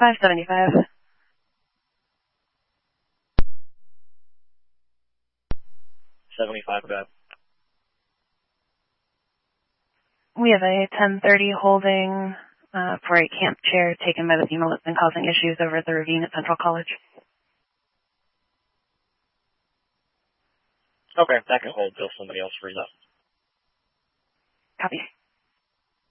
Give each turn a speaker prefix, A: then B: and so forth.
A: 575.
B: 75, go ahead.
A: We have a 1030 holding for a camp chair taken by the female that's been causing issues over at the ravine at Central College.
B: Okay, that can hold till somebody else frees up.
A: Copy.